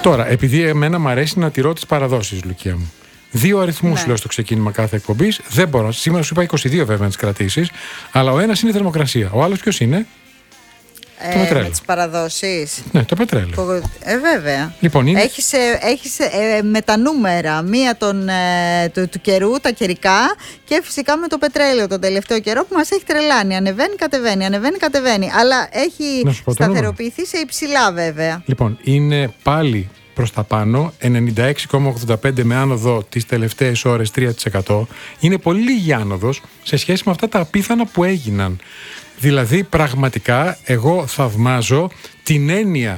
Τώρα, επειδή εμένα μου αρέσει να τηρώ τις παραδόσεις, Λουκία μου. 2 αριθμούς λέω στο ξεκίνημα κάθε εκπομπής. Δεν μπορώ. Σήμερα σου είπα 22 βέβαια να τις κρατήσεις. Αλλά ο ένας είναι η θερμοκρασία. Ο άλλος ποιος είναι? Το πετρέλαιο. Με τις παραδόσεις. Ναι, το πετρέλαιο. Βέβαια. Λοιπόν, είναι... Έχεις με τα νούμερα. Μία του καιρού, τα καιρικά, και φυσικά με το πετρέλαιο τον τελευταίο καιρό που μας έχει τρελάνει. Ανεβαίνει, κατεβαίνει. Αλλά έχει σταθεροποιηθεί σε υψηλά βέβαια. Λοιπόν, είναι πάλι προς τα πάνω, 96,85 με άνοδο τις τελευταίες ώρες 3%. Είναι πολύ λίγη άνοδος σε σχέση με αυτά τα απίθανα που έγιναν. Δηλαδή πραγματικά εγώ θαυμάζω την έννοια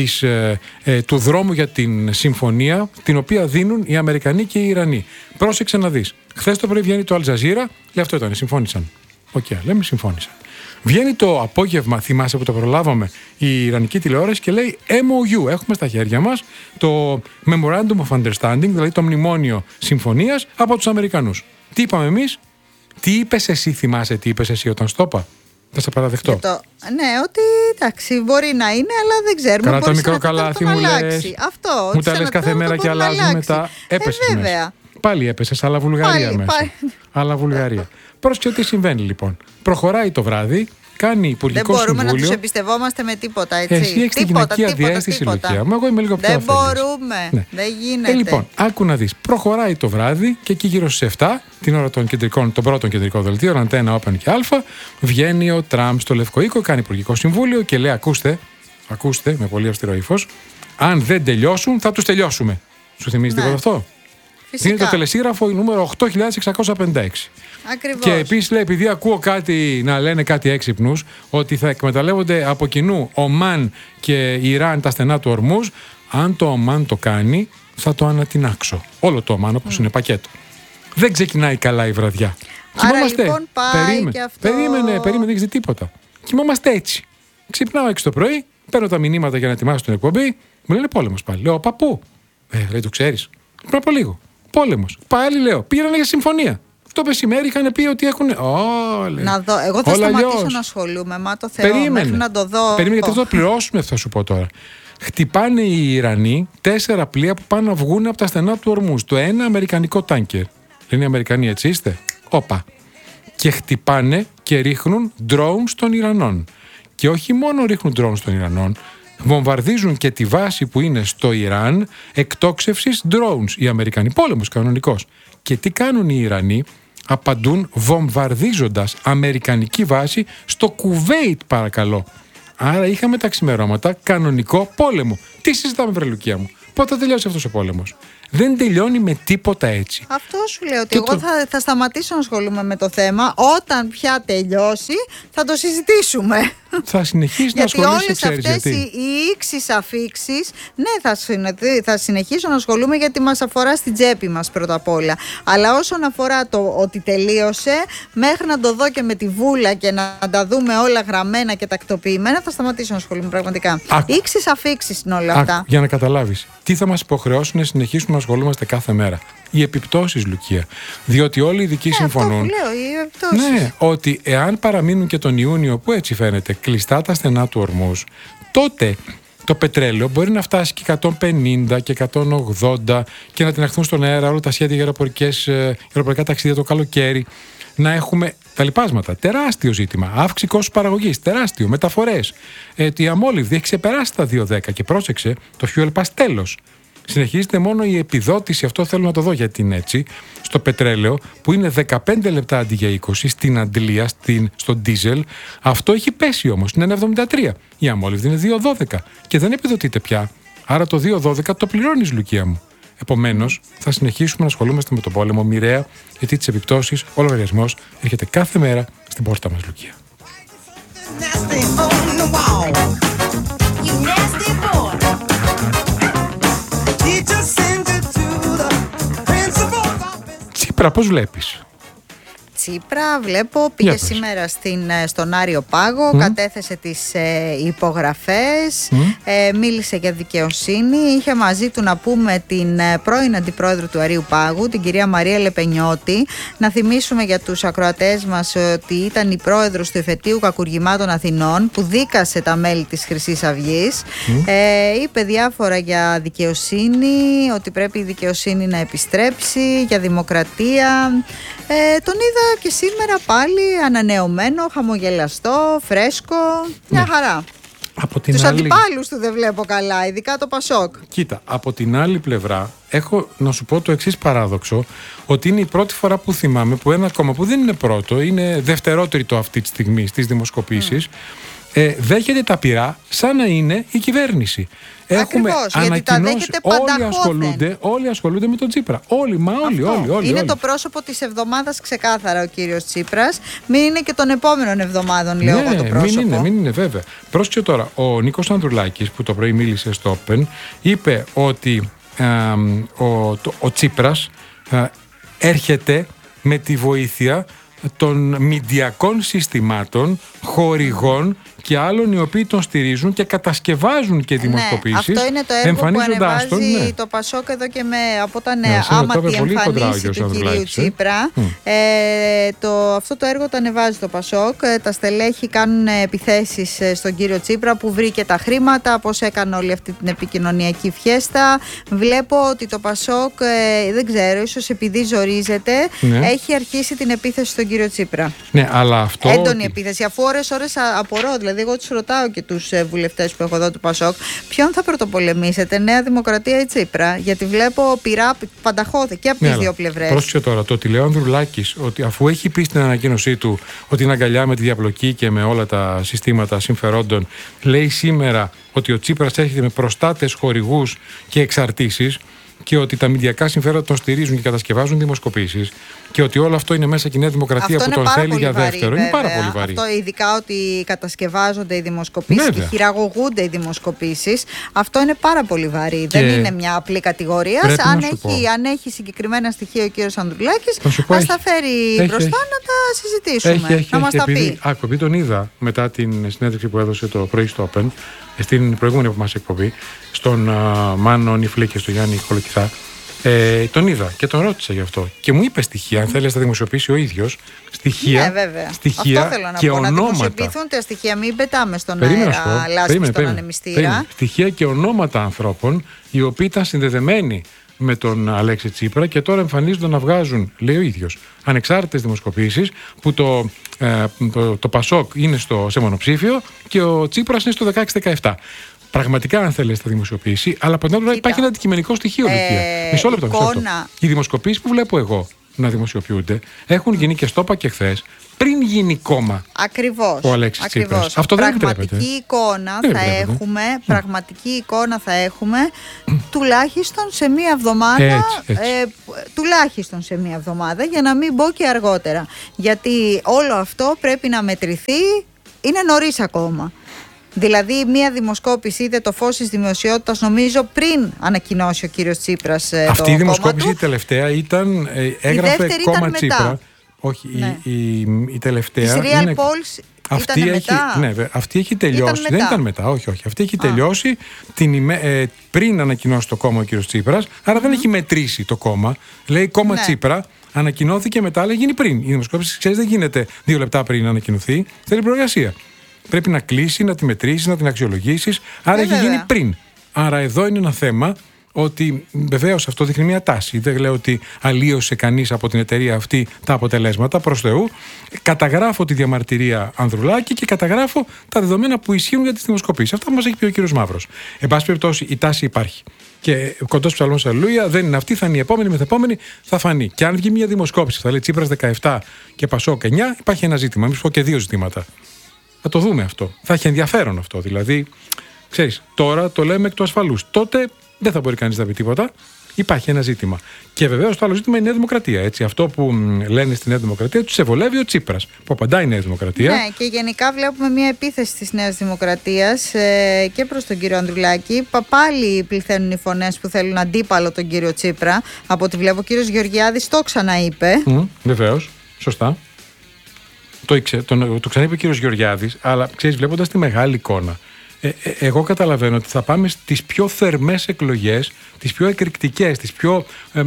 του δρόμου για την συμφωνία την οποία δίνουν οι Αμερικανοί και οι Ιρανοί. Πρόσεξε να δεις. Χθες το πρωί βγαίνει το Αλτζαζίρα, λέει αυτό ήταν, συμφώνησαν. Λέμε συμφώνησαν. Βγαίνει το απόγευμα, θυμάσαι που το προλάβαμε, η Ιρανική τηλεόραση και λέει MOU. Έχουμε στα χέρια μας το Memorandum of Understanding, δηλαδή το μνημόνιο συμφωνίας από τους Αμερικανούς. Τι είπαμε εμείς? Τι είπες εσύ, θυμάσαι τι είπες εσύ όταν στο είπα? Θα σε παραδεχτώ. Ναι, ότι εντάξει, μπορεί να είναι, αλλά δεν ξέρουμε. Καλά, το μικρό καλάθι μου λες. Αυτό. Μου τα λες κάθε μέρα και αλλάζουν μετά. Έπεσες μέσα. Πάλι έπεσες, αλλά Βουλγαρία μέσα. Αλλά Βουλγαρία. Πρόσεχε τι συμβαίνει λοιπόν. Προχωράει το βράδυ, κάνει υπουργικό συμβούλιο. Δεν μπορούμε να τους εμπιστευόμαστε με τίποτα, έτσι. Εσύ έχεις την γυναικεία διαίσθηση, Λουκία μου. Εγώ είμαι λίγο πιο αφέλης. Δεν μπορούμε. Ναι. Δεν γίνεται. Λοιπόν, άκου να δεις. Προχωράει το βράδυ και εκεί γύρω στις 7, την ώρα των πρώτων κεντρικών δελτίων, Αντένα, Open και Α, βγαίνει ο Τραμπ στο Λευκό Οίκο, κάνει υπουργικό συμβούλιο και λέει: Ακούστε, με πολύ αυστηρό ύφος, αν δεν τελειώσουν, θα τους τελειώσουμε. Σου θυμίζει τίποτα αυτό? Φυσικά. Είναι το τελεσίγραφο νούμερο 8656. Ακριβώς. Και επίσης λέει, επειδή ακούω κάτι να λένε κάτι έξυπνους, ότι θα εκμεταλλεύονται από κοινού Ομάν και Ιράν τα στενά του Ορμούζ, αν το Ομάν το κάνει, θα το ανατινάξω. Όλο το Ομάν, όπως είναι πακέτο. Δεν ξεκινάει καλά η βραδιά. Άρα κοιμόμαστε. Λοιπόν πάει και αυτό. Περίμενε, δεν έχεις έτσι. Κοιμόμαστε έτσι. Ξυπνάω 6 το πρωί, παίρνω τα μηνύματα για να ετοιμάσω την εκπομπή, μου λένε πόλεμος πάλι. Λέω, παππού. Λέει, το ξέρεις. Πριν από λίγο. Πόλεμος. Πάλι λέω, πήγανε για συμφωνία. Το μεσημέρι είχαν πει ότι έχουν. Να δω. Εγώ θα σταματήσω να ασχολούμαι. Μα το Θεό, μέχρι να το δω. Περίμενε, γιατί θα το πληρώσουμε, θα σου πω τώρα. Χτυπάνε οι Ιρανοί 4 πλοία που πάνε να βγουν από τα στενά του Ορμούζ. Το ένα αμερικανικό τάνκερ. Λένε οι Αμερικανοί, έτσι είστε? Όπα. Και χτυπάνε και ρίχνουν drones των Ιρανών. Και όχι μόνο ρίχνουν drones των Ιρανών, βομβαρδίζουν και τη βάση που είναι στο Ιράν εκτόξευσης drones. Οι Αμερικανοί, πόλεμος κανονικός. Και τι κάνουν οι Ιρανοί? Απαντούν βομβαρδίζοντας αμερικανική βάση στο Κουβέιτ, παρακαλώ. Άρα είχαμε τα ξημερώματα κανονικό πόλεμο. Τι συζητάμε, βρε Λουκία μου? Πότε θα τελειώσει αυτός ο πόλεμος? Δεν τελειώνει με τίποτα έτσι. Αυτό σου λέω, ότι εγώ θα σταματήσω να ασχολούμαι με το θέμα. Όταν πια τελειώσει θα το συζητήσουμε. Θα συνεχίσει να ασχολείσαι, ξέρεις γιατί? Γιατί όλες αυτές οι ήξεις αφήξεις, ναι, θα συνεχίσω να ασχολούμαι, γιατί μας αφορά στην τσέπη μας πρώτα απ' όλα. Αλλά όσον αφορά το ότι τελείωσε, μέχρι να το δω και με τη βούλα και να τα δούμε όλα γραμμένα και τακτοποιημένα, θα σταματήσω να ασχολούμαι πραγματικά. Ήξεις αφήξεις είναι όλα αυτά. Για να καταλάβεις, τι θα μας υποχρεώσουν να συνεχίσουμε να ασχολούμαστε κάθε μέρα? Οι επιπτώσεις, Λουκία. Διότι όλοι οι ειδικοί συμφωνούν. Αυτό που λέω, οι επιπτώσεις. Ναι, ότι εάν παραμείνουν και τον Ιούνιο, που έτσι φαίνεται, κλειστά τα στενά του Ορμούζ, τότε το πετρέλαιο μπορεί να φτάσει και 150 και 180 και να τυναχθούν στον αέρα όλα τα σχέδια για αεροπορικά ταξίδια το καλοκαίρι. Να έχουμε τα λοιπάσματα. Τεράστιο ζήτημα. Αύξηση κόστους παραγωγής. Τεράστιο. Μεταφορές. Η αμόλυβδη έχει ξεπεράσει τα 2,10 και πρόσεξε, το fuel pass τέλος. Συνεχίζεται μόνο η επιδότηση, αυτό θέλω να το δω γιατί είναι έτσι, στο πετρέλαιο που είναι 15 λεπτά αντί για 20, στην Αντλία, στο ντίζελ. Αυτό έχει πέσει όμως, είναι 1,73. Η αμόλυβδη είναι 2,12 και δεν επιδοτείται πια. Άρα το 2,12 το πληρώνεις, Λουκία μου. Επομένως, θα συνεχίσουμε να ασχολούμαστε με τον πόλεμο μοιραία, γιατί τις επιπτώσεις ο λογαριασμός έρχεται κάθε μέρα στην πόρτα μας, Λουκία. Τσίπρα, πώς βλέπεις? Τσίπρα, βλέπω, πήγε σήμερα στον Άριο Πάγο, κατέθεσε τις υπογραφές, μίλησε για δικαιοσύνη, είχε μαζί του, να πούμε, την πρώην αντιπρόεδρο του Αρίου Πάγου, την κυρία Μαρία Λεπενιώτη. Να θυμίσουμε για τους ακροατές μας ότι ήταν η πρόεδρος του Εφετείου Κακουργημάτων Αθηνών, που δίκασε τα μέλη της Χρυσής Αυγής. Είπε διάφορα για δικαιοσύνη, ότι πρέπει η δικαιοσύνη να επιστρέψει, για δημοκρατία. Τον είδα και σήμερα πάλι ανανεωμένο, χαμογελαστό, φρέσκο, μια χαρά. Τους αντιπάλους του δεν βλέπω καλά, ειδικά το Πασόκ. Κοίτα, από την άλλη πλευρά έχω να σου πω το εξής παράδοξο, ότι είναι η πρώτη φορά που θυμάμαι που ένα κόμμα που δεν είναι πρώτο, είναι δευτερότερητο αυτή τη στιγμή στις δημοσκοπήσεις, δέχεται τα πυρά σαν να είναι η κυβέρνηση. Έχουμε ανακοινώσει, όλοι ασχολούνται με τον Τσίπρα. Όλοι. Είναι το πρόσωπο της εβδομάδας ξεκάθαρα ο κύριος Τσίπρας. Μην είναι και των επόμενων εβδομάδων, λέω εγώ, το πρόσωπο. Μην είναι βέβαια. Πρόσεχε τώρα, ο Νίκος Ανδρουλάκης, που το πρωί μίλησε στο Open, είπε ότι ο Τσίπρας έρχεται με τη βοήθεια των μηντιακών συστημάτων, χορηγών και άλλων οι οποίοι τον στηρίζουν και κατασκευάζουν και δημοσκοπήσεις. Αυτό είναι το έργο που ανεβάζει το Πασόκ εδώ και από όταν άμα τη εμφανίσει του κυρίου Τσίπρα. Αυτό το έργο το ανεβάζει το Πασόκ. Τα στελέχη κάνουν επιθέσεις στον κύριο Τσίπρα, που βρήκε τα χρήματα, πώς έκανε όλη αυτή την επικοινωνιακή φιέστα. Βλέπω ότι το Πασόκ, δεν ξέρω, ίσως επειδή ζορίζεται, έχει αρχίσει την επίθεση στον κύριο Τσίπρα. Ναι, αλλά αυτό. Έντονη επίθεση. Αφού ώρες απορώ, δηλαδή, εγώ τους ρωτάω και τους βουλευτές που έχω εδώ του Πασόκ, ποιον θα πρωτοπολεμήσετε, Νέα Δημοκρατία ή Τσίπρα? Γιατί βλέπω πειρά πανταχώδη και από τις δύο πλευρές. Πρόσεχε τώρα, το ότι λέει ο Ανδρουλάκης, ότι αφού έχει πει στην ανακοίνωσή του ότι είναι αγκαλιά με τη διαπλοκή και με όλα τα συστήματα συμφερόντων, λέει σήμερα ότι ο Τσίπρας έρχεται με προστάτες, χορηγούς και εξαρτήσεις, και ότι τα μηντιακά συμφέροντα τον στηρίζουν και κατασκευάζουν δημοσκοπήσεις, και ότι όλο αυτό είναι μέσα και η Νέα Δημοκρατία που τον θέλει για δεύτερο. Βέβαια. Είναι πάρα πολύ βαρύ. Αυτό, ειδικά ότι κατασκευάζονται οι δημοσκοπήσεις και χειραγωγούνται οι δημοσκοπήσεις, αυτό είναι πάρα πολύ βαρύ. Δεν είναι μια απλή κατηγορία. Αν έχει συγκεκριμένα στοιχεία ο κύριος Ανδρουλάκης, ας τα φέρει μπροστά να τα συζητήσουμε. Να μας τα πει. Επειδή τον είδα μετά την συνέντευξη που έδωσε το πρωί στο Open, στην προηγούμενη από μας εκπομπή, στον Μάνο Νιφλή και στον Γιάννη Κολοκυθά, τον είδα και τον ρώτησα γι' αυτό. Και μου είπε στοιχεία, αν θέλει να τα δημοσιοποιήσει ο ίδιος. Στοιχεία, αυτό θέλω να και πω, ονόματα. Να δημοσιοποιηθούν τα στοιχεία, μην πετάμε στον αέρα λάσπη στον ανεμιστήρα. Στοιχεία και ονόματα ανθρώπων οι οποίοι ήταν συνδεδεμένοι με τον Αλέξη Τσίπρα και τώρα εμφανίζονται να βγάζουν, λέει ο ίδιος, ανεξάρτητες δημοσκοπήσεις, που το Πασόκ είναι σε μονοψήφιο και ο Τσίπρας είναι στο 16-17. Πραγματικά, αν θέλει, θα δημοσιοποιήσει, αλλά από την άλλη υπάρχει ένα αντικειμενικό στοιχείο. Μισό λεπτό. Οι δημοσκοπήσεις που βλέπω εγώ να δημοσιοποιούνται έχουν γίνει και στο είπα και χθες, πριν γίνει κόμμα. Ακριβώς. Ο Αλέξης Τσίπρας. Αυτό δεν επιτρέπεται. Πραγματική εικόνα θα έχουμε τουλάχιστον σε μία εβδομάδα. Τουλάχιστον σε μία εβδομάδα, για να μην πω και αργότερα. Γιατί όλο αυτό πρέπει να μετρηθεί. Είναι νωρίς ακόμα. Δηλαδή, μία δημοσκόπηση είδε το φως της δημοσιότητας, νομίζω, πριν ανακοινώσει ο κύριος Τσίπρας το κόμμα του. Αυτή η δημοσκόπηση η τελευταία ήταν. Έγραφε κόμμα Τσίπρα. Όχι, η τελευταία. Της Real Polls ήταν μετά. Ναι, αυτή έχει τελειώσει. Δεν ήταν μετά, όχι. Αυτή έχει τελειώσει πριν ανακοινώσει το κόμμα ο κύριος Τσίπρας. Άρα δεν έχει μετρήσει το κόμμα. Λέει κόμμα Τσίπρα. Ανακοινώθηκε μετά, αλλά γίνει πριν. Η δημοσκόπηση, ξέρεις, δεν γίνεται 2 λεπτά πριν να ανακοινωθεί. Θέλει προεργασία. Πρέπει να κλείσει, να τη μετρήσεις, να την αξιολογήσεις. Άρα έχει γίνει πριν. Άρα εδώ είναι ένα θέμα ότι βεβαίως αυτό δείχνει μια τάση. Δεν λέω ότι αλλίωσε κανείς από την εταιρεία αυτή τα αποτελέσματα, προς Θεού. Καταγράφω τη διαμαρτυρία Ανδρουλάκη και καταγράφω τα δεδομένα που ισχύουν για τις δημοσκοπήσεις. Αυτά που μας έχει πει ο κύριος Μαύρος. Εν πάση περιπτώσει, η τάση υπάρχει. Και κοντός ψαλμός αλληλούια, δεν είναι αυτή, θα είναι η επόμενη, μεθεπόμενη, θα φανεί. Και αν βγει μια δημοσκόπηση, θα λέει Τσίπρας 17 και Πασόκ 9, υπάρχει ένα ζήτημα. Μην σου πω και 2 ζητήματα. Θα το δούμε αυτό. Θα έχει ενδιαφέρον αυτό. Δηλαδή, ξέρεις, τώρα το λέμε εκ του ασφαλούς. Τότε δεν θα μπορεί κανείς να πει τίποτα. Υπάρχει ένα ζήτημα. Και βεβαίως το άλλο ζήτημα είναι η Νέα Δημοκρατία. Έτσι. Αυτό που λένε στη Νέα Δημοκρατία τους ευολεύει ο Τσίπρας, που απαντάει η Νέα Δημοκρατία. Ναι, και γενικά βλέπουμε μια επίθεση της Νέας Δημοκρατίας και προς τον κύριο Ανδρουλάκη. Πάλι πληθαίνουν οι φωνές που θέλουν αντίπαλο τον κύριο Τσίπρα. Από ό,τι βλέπω, ο κύριος Γεωργιάδης το ξαναείπε. Βεβαίως. Σωστά. Το ξαναείπε ο κύριος Γεωργιάδης, αλλά ξέρεις, βλέποντας τη μεγάλη εικόνα, εγώ καταλαβαίνω ότι θα πάμε στις πιο θερμές εκλογές, τις πιο εκρηκτικές, τις πιο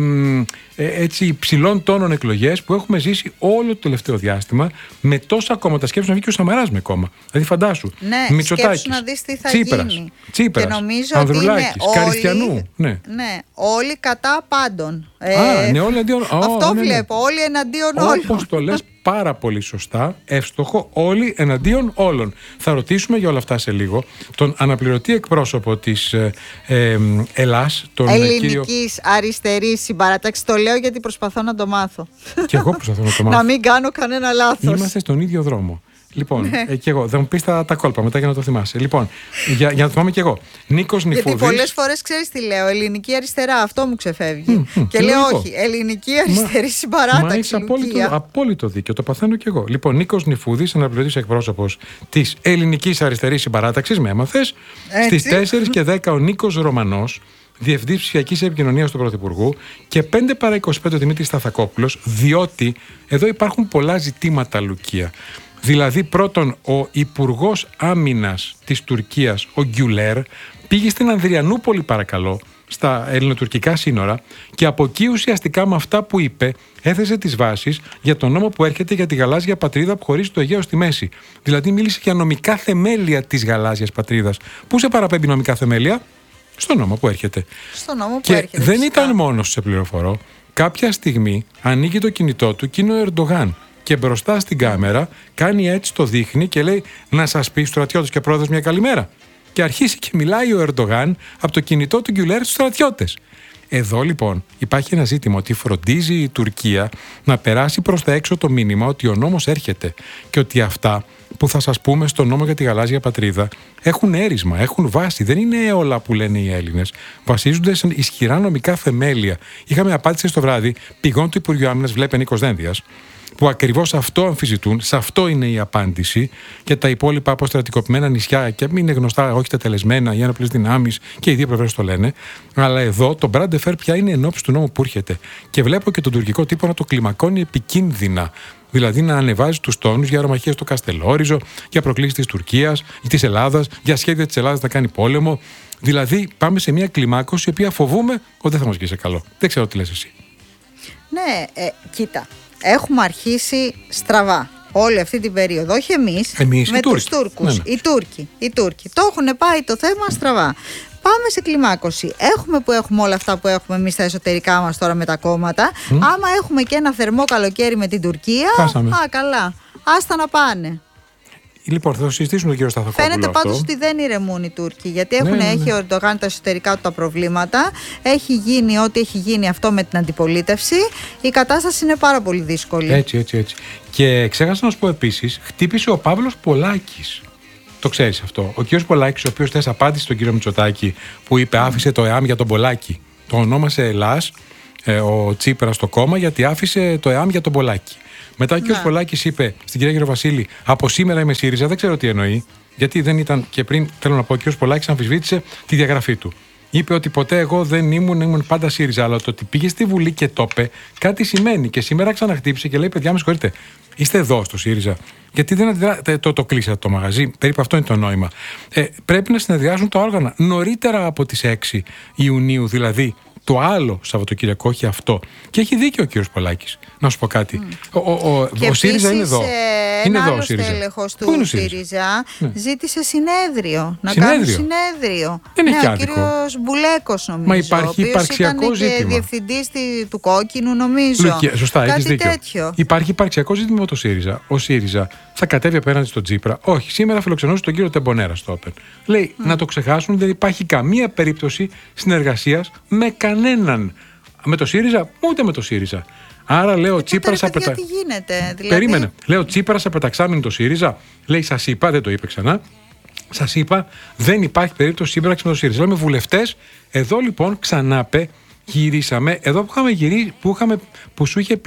έτσι υψηλών τόνων εκλογές που έχουμε ζήσει όλο το τελευταίο διάστημα, με τόσα κόμματα. Σκέψου να βγει και ο Σαμαράς με κόμμα. Δηλαδή φαντάσου. Ναι, Μητσοτάκης, σκέψου να δεις τι θα γίνει. Τσίπρας, και νομίζω Ανδρουλάκης, ότι είναι Καριστιανού. Ναι, όλοι κατά πάντων. Ναι, όλοι εναντίον. Αυτό βλέπω, όλοι εναντίον όλων. Όπως το λες πάρα πολύ σωστά, εύστοχο, όλοι εναντίον όλων. Θα ρωτήσουμε για όλα αυτά σε λίγο τον αναπληρωτή εκπρόσωπο της Ελλάς, τον Ελληνικής Αριστερής Συμπαράταξης. Το λέω γιατί προσπαθώ να το μάθω. Και εγώ προσπαθώ να το μάθω. Να μην κάνω κανένα λάθος. Είμαστε στον ίδιο δρόμο. Λοιπόν, και εγώ. Θα μου πεις τα κόλπα μετά για να το θυμάσαι. Λοιπόν, για να το θυμάμαι και εγώ. Νίκος Νιφούδης. Γιατί πολλές φορές ξέρεις τι λέω. Ελληνική αριστερά, αυτό μου ξεφεύγει. Και λέω όχι. Ελληνική Αριστερή Συμπαράταξη. Μα έχεις απόλυτο δίκιο. Το παθαίνω και εγώ. Λοιπόν, Νίκος Νιφούδης, αναπληρωτής εκπρόσωπος της Ελληνικής Αριστερής Συμπαράταξης. Με έμαθες. Στις 4 και 10 ο Νίκος Ρωμανός, Διευθυντής Ψηφιακής Επικοινωνίας του Πρωθυπουργού, και 5 παρά 25 ο Δημήτρης Σταθακόπουλος, διότι εδώ υπάρχουν πολλά ζητήματα, Λουκία. Δηλαδή, πρώτον, ο Υπουργός Άμυνας της Τουρκίας, ο Γκιουλέρ, πήγε στην Ανδριανούπολη, παρακαλώ, στα ελληνοτουρκικά σύνορα, και από εκεί ουσιαστικά με αυτά που είπε έθεσε τις βάσεις για τον νόμο που έρχεται για τη γαλάζια πατρίδα που χωρίζει το Αιγαίο στη μέση. Δηλαδή, μίλησε για νομικά θεμέλια της γαλάζιας πατρίδας. Πού σε παραπέμπει νομικά θεμέλια? Στο νόμο που έρχεται. Στο νόμο που και έρχεται. Δεν ήταν μόνος, σε πληροφορώ. Κάποια στιγμή ανοίγει το κινητό του και είναι ο Ερντογάν. Και μπροστά στην κάμερα κάνει έτσι, το δείχνει και λέει: να σας πει στρατιώτες και πρόεδρος μια καλημέρα. Και αρχίσει και μιλάει ο Ερντογάν από το κινητό του Γκιουλέρ στους στρατιώτες. Εδώ λοιπόν υπάρχει ένα ζήτημα, ότι φροντίζει η Τουρκία να περάσει προς τα έξω το μήνυμα ότι ο νόμος έρχεται και ότι αυτά που θα σας πούμε στο νόμο για τη γαλάζια πατρίδα έχουν έρισμα, έχουν βάση. Δεν είναι όλα που λένε οι Έλληνες. Βασίζονται σε ισχυρά νομικά θεμέλια. Είχαμε απάντηση στο βράδυ πηγών του Υπουργείου Άμυνας, βλέπε Νίκος Δένδιας, που ακριβώς αυτό αμφισβητούν, σε αυτό είναι η απάντηση, και τα υπόλοιπα αποστρατικοποιημένα νησιά, και μην είναι γνωστά, όχι τετελεσμένα ή ένοπλες δυνάμεις, και οι δύο πλευρές το λένε. Αλλά εδώ το Μπράντε Φέρ πια είναι ενόψει του νόμου που έρχεται. Και βλέπω και τον τουρκικό τύπο να το κλιμακώνει επικίνδυνα. Δηλαδή να ανεβάζει τους τόνους για αερομαχίες στο Καστελόριζο, για προκλήσεις της Τουρκίας ή της Ελλάδας, για σχέδια της Ελλάδας να κάνει πόλεμο. Δηλαδή πάμε σε μια κλιμάκωση η οποία φοβούμε ότι δεν θα μας βγει σε καλό. Δεν ξέρω τι λες εσύ. Ναι, κοίτα. Έχουμε αρχίσει στραβά όλη αυτή την περίοδο. Όχι εμείς με τους Τούρκους. Ναι. Οι Τούρκοι. Το έχουν πάει το θέμα στραβά. Πάμε σε κλιμάκωση. Έχουμε όλα αυτά που έχουμε εμείς στα εσωτερικά μας τώρα με τα κόμματα. Άμα έχουμε και ένα θερμό καλοκαίρι με την Τουρκία. Χάσαμε. Καλά. Άστα να πάνε. Λοιπόν, θα το συζητήσουμε τον κύριο Σταθακόπουλο. Φαίνεται πάντως ότι δεν ηρεμούν οι Τούρκοι, γιατί έχει ο Ερντογάν τα εσωτερικά του τα προβλήματα. Έχει γίνει ό,τι έχει γίνει αυτό με την αντιπολίτευση. Η κατάσταση είναι πάρα πολύ δύσκολη. Έτσι. Και ξέχασα να σου πω επίσης, χτύπησε ο Παύλος Πολάκης. Το ξέρεις αυτό. Ο κύριος Πολάκης, ο οποίος θες απάντησε στον κύριο Μητσοτάκη, που είπε άφησε το ΕΑΜ για τον Πολάκη. Το ονόμασε Ελλάς ο Τσίπρας στο κόμμα, γιατί άφησε το ΕΑΜ για τον Πολάκη. Μετά ο κ. Πολάκης είπε στην κυρία Γεροβασίλη: από σήμερα είμαι ΣΥΡΙΖΑ. Δεν ξέρω τι εννοεί, γιατί δεν ήταν. Και πριν, θέλω να πω, ο κ. Πολάκης αμφισβήτησε τη διαγραφή του. Είπε ότι ποτέ εγώ δεν ήμουν πάντα ΣΥΡΙΖΑ, αλλά το ότι πήγε στη Βουλή και το είπε κάτι σημαίνει. Και σήμερα ξαναχτύπησε και λέει: παιδιά, με συγχωρείτε, είστε εδώ στο ΣΥΡΙΖΑ. Γιατί δεν το κλείσατε το μαγαζί. Περίπου αυτό είναι το νόημα. Πρέπει να συνεδριάζουν τα όργανα νωρίτερα από τις 6 Ιουνίου, δηλαδή το άλλο Σαββατοκύριακο, όχι αυτό. Και έχει δίκιο ο κύριος Πολάκης. Να σου πω κάτι. Ο ΣΥΡΙΖΑ είναι εδώ. Είναι εδώ ο ΣΥΡΙΖΑ. Τέλεχος του ΣΥΡΙΖΑ ζήτησε συνέδριο. Να κάνουν συνέδριο. Δεν έχει ο κύριος Μπουλέκος, νομίζω. Μα υπάρχει υπαρξιακό ζήτημα. Και διευθυντής του Κόκκινου, νομίζω. Σωστά, έχεις δίκιο. Τέτοιο. Υπάρχει υπαρξιακό ζήτημα με το ΣΥΡΙΖΑ. Ο ΣΥΡΙΖΑ θα κατέβει απέναντι στον Τσίπρα. Όχι, σήμερα φιλοξενούσε τον κύριο Τεμπονέρα στο Open. Λέει να το ξεχάσουν, δεν υπάρχει καμία περίπτωση συνεργασίας με κανέναν. Με το ΣΥΡΙΖΑ, ούτε με το ΣΥΡΙΖΑ. Άρα λέω Τσίπρας απεταξάμενο. Τι γίνεται, δηλαδή. Περίμενε. Λέω Τσίπρας απεταξάμενο το ΣΥΡΙΖΑ. Λέει σας είπα, δεν το είπε ξανά. Σας είπα, δεν υπάρχει περίπτωση σύμπραξη με το ΣΥΡΙΖΑ. Λέμε βουλευτές, εδώ λοιπόν ξανάπε γυρίσαμε. Εδώ που είχαμε γυρίσει, που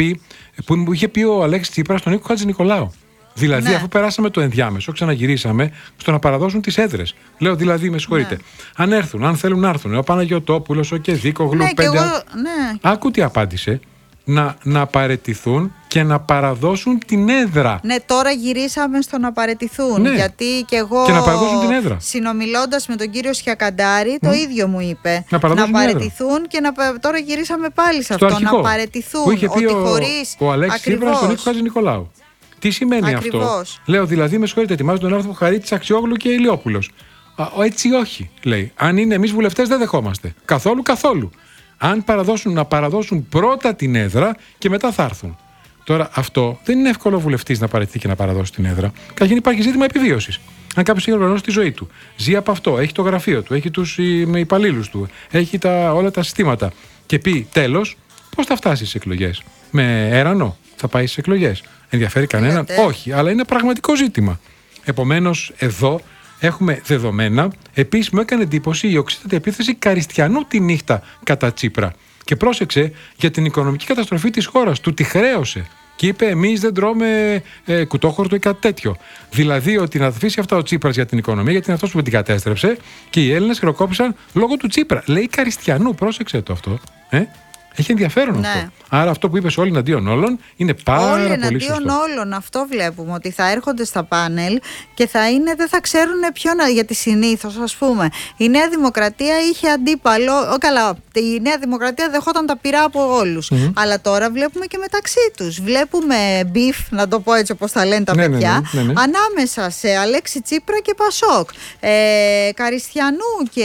μου είχε πει ο Αλέξης Τσίπρας στον Νίκο Χατζηνικολάου. Δηλαδή, αφού περάσαμε το ενδιάμεσο, ξαναγυρίσαμε στο να παραδώσουν τις έδρες. Λέω δηλαδή, με συγχωρείτε. Αν έρθουν, αν θέλουν να έρθουν, ο Παναγιωτόπουλος, ο Κεδίκογλου, Άκου τι απάντησε. να παραιτηθούν και να παραδώσουν την έδρα. Ναι, τώρα γυρίσαμε στο να παραιτηθούν. Ναι. Γιατί και εγώ, και να παραδώσουν την έδρα. Συνομιλώντας με τον κύριο Σιακαντάρη, το ίδιο μου είπε. Να παραιτηθούν και τώρα γυρίσαμε πάλι σε στο αυτό. αρχικό, να παραιτηθούν. Που είχε πει ο Αλέξης Τσίπρας στον Νίκο Χατζηνικολάου. Τι σημαίνει αυτό? Λέω δηλαδή, με συγχωρείτε, ετοιμάζω τον άρθρο Χαρίτης, Αξιόγλου και Ηλιόπουλος. Έτσι όχι, λέει. Αν είναι εμείς βουλευτές, δεν δεχόμαστε. Καθόλου. Αν να παραδώσουν πρώτα την έδρα και μετά θα έρθουν. Τώρα αυτό δεν είναι εύκολο ο βουλευτής να παραιτηθεί και να παραδώσει την έδρα. Καταρχήν υπάρχει ζήτημα επιβίωσης. Αν κάποιος έχει οργανώσει τη ζωή του, ζει από αυτό, έχει το γραφείο του, έχει τους υπαλλήλους του, έχει όλα τα συστήματα και πει τέλος, πώς θα φτάσει στις εκλογές? Με έρανο θα πάει στις εκλογές? Ενδιαφέρει κανέναν? Όχι, αλλά είναι πραγματικό ζήτημα. Επομένως, εδώ έχουμε δεδομένα. Επίσης, μου έκανε εντύπωση η οξύτατη επίθεση Καριστιανού τη νύχτα κατά Τσίπρα. Και πρόσεξε για την οικονομική καταστροφή της χώρας. Του τη χρέωσε. Και είπε: εμείς δεν τρώμε κουτόχορτο ή κάτι τέτοιο. Δηλαδή, ότι να αφήσει αυτά ο Τσίπρας για την οικονομία, γιατί είναι αυτός που την κατέστρεψε, και οι Έλληνες χρεοκόπησαν λόγω του Τσίπρα. Λέει Καριστιανού, πρόσεξε το αυτό. Έχει ενδιαφέρον αυτό. Άρα αυτό που είπες, όλοι εναντίον όλων, είναι πάρα πολύ σωστό. Όλοι εναντίον όλων. Αυτό βλέπουμε. Ότι θα έρχονται στα πάνελ και δεν θα ξέρουν ποιον. Γιατί συνήθως, ας πούμε, η Νέα Δημοκρατία είχε αντίπαλο. Καλά, η Νέα Δημοκρατία δεχόταν τα πυρά από όλους. Αλλά τώρα βλέπουμε και μεταξύ τους. Βλέπουμε μπιφ, να το πω έτσι όπως τα λένε τα παιδιά, ανάμεσα σε Αλέξη Τσίπρα και Πασόκ. Καριστιανού και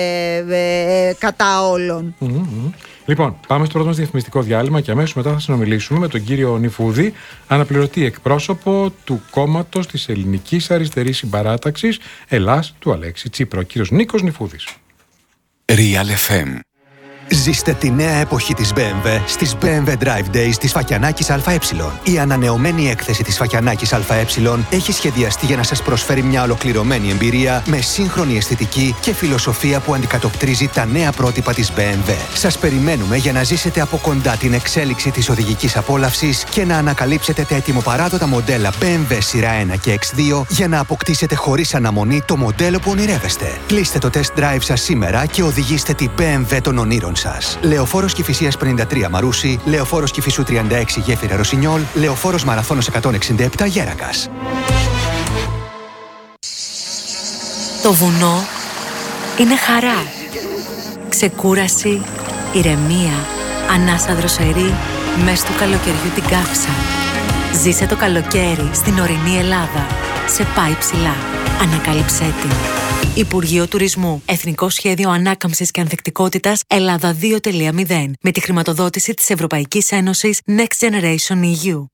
κατά όλων. Λοιπόν, πάμε στο πρώτο μας διαφημιστικό διάλειμμα και αμέσως μετά θα συνομιλήσουμε με τον κύριο Νιφούδη, αναπληρωτή εκπρόσωπο του κόμματος της Ελληνικής Αριστερής Συμπαράταξης Ελλάς του Αλέξη Τσίπρα, ο κύριος Νίκος Νιφούδης. Real FM. Ζήστε τη νέα εποχή της BMW στις BMW Drive Days της Φακιανάκης ΑΕ. Η ανανεωμένη έκθεση της Φακιανάκης ΑΕ έχει σχεδιαστεί για να σας προσφέρει μια ολοκληρωμένη εμπειρία με σύγχρονη αισθητική και φιλοσοφία που αντικατοπτρίζει τα νέα πρότυπα της BMW. Σας περιμένουμε για να ζήσετε από κοντά την εξέλιξη της οδηγικής απόλαυσης και να ανακαλύψετε τα ετοιμοπαράδοτα μοντέλα BMW σειρά 1 και X2 για να αποκτήσετε χωρίς αναμονή το μοντέλο που ονειρεύεστε. Κλείστε το test drive σας σήμερα και οδηγήστε την BMW των ονείρων σας. Λεωφόρος Κηφισίας 53 Μαρούσι, Λεωφόρος Κηφισού 36 Γέφυρα Ρωσινιόλ, Λεωφόρος Μαραθώνος 167 Γέρακας. Το βουνό είναι χαρά, ξεκούραση, ηρεμία, ανάσα δροσερή, μες του καλοκαιριού την καύσα. Ζήσε το καλοκαίρι στην ορεινή Ελλάδα. Σε πάει ψηλά. Ανακάλυψέ την. Υπουργείο Τουρισμού. Εθνικό Σχέδιο Ανάκαμψης και Ανθεκτικότητας Ελλάδα 2.0 με τη χρηματοδότηση της Ευρωπαϊκής Ένωσης Next Generation EU.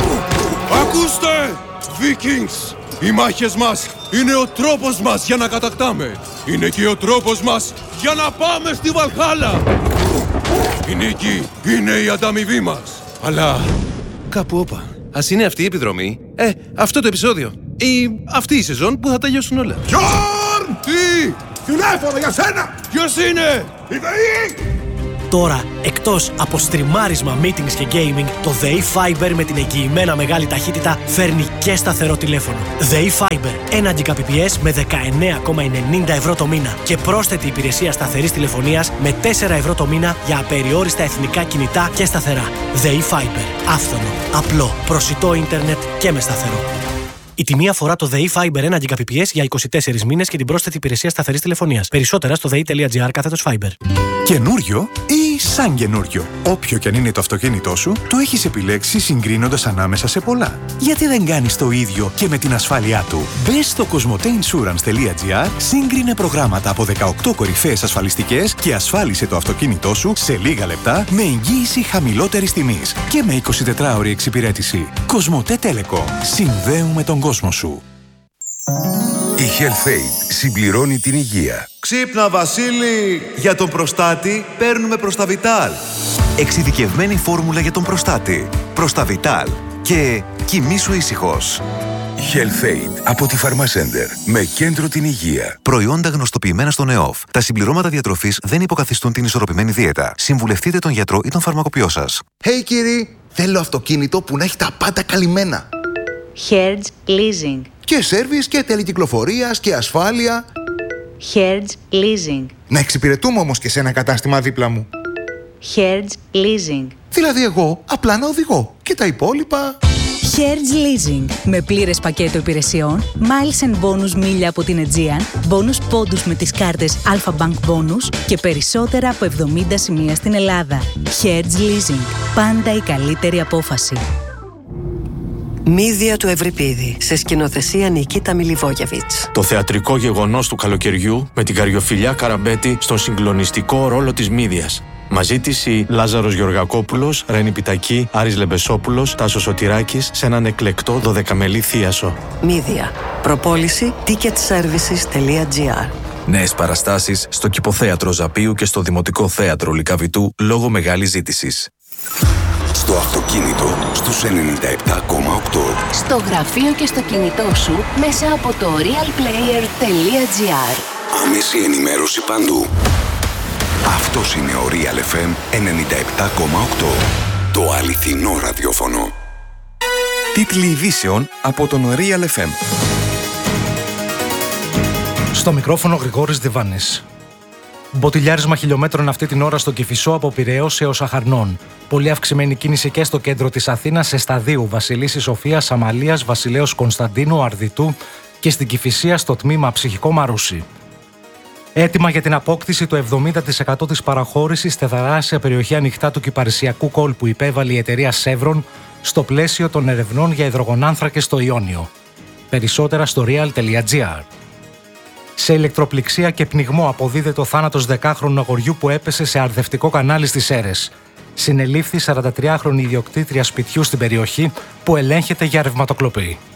Ακούστε! Vikings! Οι μάχες μας είναι ο τρόπος μας για να κατακτάμε. Είναι και ο τρόπος μας για να πάμε στη Βαλχάλα. Η νίκη είναι η ανταμοιβή μας. Αλλά κάπου όπα. Ας είναι αυτή η επιδρομή, αυτό το επεισόδιο ή αυτή η σεζόν που θα τελειώσουν όλα. Γιόρν! Τι! Τηλέφωνο για σένα! Ποιος είναι? Η ΔΕΗ! Τώρα, εκτός από στριμάρισμα, meetings και gaming, το ΔΕΗ Fiber με την εγγυημένα μεγάλη ταχύτητα φέρνει και σταθερό τηλέφωνο. ΔΕΗ Fiber, 1 Gbps με 19,90 ευρώ το μήνα και πρόσθετη υπηρεσία σταθερής τηλεφωνίας με 4 ευρώ το μήνα για απεριόριστα εθνικά κινητά και σταθερά. ΔΕΗ Fiber, άφθονο, απλό, προσιτό ίντερνετ και με σταθερό. Η τιμή αφορά το ΔΕΗ Fiber 1 Gbps για 24 μήνες και την πρόσθετη υπηρεσία σταθερής τηλεφωνίας. Περισσότερα στο dei.gr/Fiber. Καινούριο ή σαν καινούριο? Όποιο και αν είναι το αυτοκίνητό σου, το έχεις επιλέξει συγκρίνοντας ανάμεσα σε πολλά. Γιατί δεν κάνεις το ίδιο και με την ασφάλειά του? Μπες στο cosmoteinsurance.gr, σύγκρινε προγράμματα από 18 κορυφαίες ασφαλιστικές και ασφάλισε το αυτοκίνητό σου σε λίγα λεπτά με εγγύηση χαμηλότερης τιμής και με 24ωρη εξυπηρέτηση. Cosmote Telecom. Συνδέουμε τον κόσμο σου. Η HealthAid συμπληρώνει την υγεία. Ξύπνα Βασίλη! Για τον προστάτη παίρνουμε Προσταβιτάλ. Εξειδικευμένη φόρμουλα για τον προστάτη. Προσταβιτάλ. Και κοιμήσου ήσυχος. HealthAid από τη Pharmacenter με κέντρο την υγεία. Προϊόντα γνωστοποιημένα στον ΕΟΦ. Τα συμπληρώματα διατροφής δεν υποκαθιστούν την ισορροπημένη δίαιτα. Συμβουλευτείτε τον γιατρό ή τον φαρμακοποιό σας. Hey κύριε, θέλω αυτοκίνητο που να έχει τα πάντα καλυμμένα. Hertz Leasing. Και σέρβις και τελεκυκλοφορίας και ασφάλεια. Hertz Leasing. Να εξυπηρετούμε όμως και σε ένα κατάστημα δίπλα μου. Hertz Leasing. Δηλαδή εγώ απλά να οδηγώ και τα υπόλοιπα... Hertz Leasing. Με πλήρες πακέτο υπηρεσιών, miles and bonus μίλια από την Aegean, bonus πόντους με τις κάρτες Alpha Bank Bonus και περισσότερα από 70 σημεία στην Ελλάδα. Hertz Leasing. Πάντα η καλύτερη απόφαση. Μύδια του Ευρυπίδη, σε σκηνοθεσία Νικίτα Μιλιβόγεβιτς. Το θεατρικό γεγονός του καλοκαιριού με την Καριοφιλιά Καραμπέτη στον συγκλονιστικό ρόλο της Μύδιας. Μαζί της η Λάζαρος Γεωργακόπουλος, Ρένη Πιτακή, Άρης Λεμπεσόπουλος, Τάσος Σωτηράκης σε έναν εκλεκτό 12μελή θίασο. Μύδια. Προπόληση ticketservices.gr. Νέες παραστάσεις στο Κηποθέατρο Ζαπίου και στο Δημοτικό Θέατρο Λυκαβητού λόγω μεγάλης ζήτησης. Στο αυτοκίνητο στους 97,8. Στο γραφείο και στο κινητό σου μέσα από το realplayer.gr. Άμεση ενημέρωση παντού. Αυτός είναι ο Real FM 97,8. Το αληθινό ραδιόφωνο. Τίτλοι ειδήσεων από τον Real FM. Στο μικρόφωνο Γρηγόρης Διβάνης. Μποτιλιάρισμα χιλιόμετρων αυτή την ώρα στο Κηφισό από Πειραιώς έως Αχαρνών. Πολύ αυξημένη κίνηση και στο κέντρο της Αθήνας σε σταδίου Βασιλίσσης Σοφίας, Αμαλίας, Βασιλέως Κωνσταντίνου, Αρδιτού και στην Κηφισία στο τμήμα Ψυχικό Μαρούσι. Έτοιμα για την απόκτηση του 70% της παραχώρησης στη θαλάσσια περιοχή ανοιχτά του Κυπαρισιακού κόλπου υπέβαλε η εταιρεία Σεύρον στο πλαίσιο των ερευνών για υδρογονάνθρακες στο Ιόνιο. Περισσότερα στο real.gr. Σε ηλεκτροπληξία και πνιγμό αποδίδεται ο θάνατος 10χρονου αγοριού που έπεσε σε αρδευτικό κανάλι στις Σέρρες. Συνελήφθη 43χρονη ιδιοκτήτρια σπιτιού στην περιοχή που ελέγχεται για ρευματοκλοπή.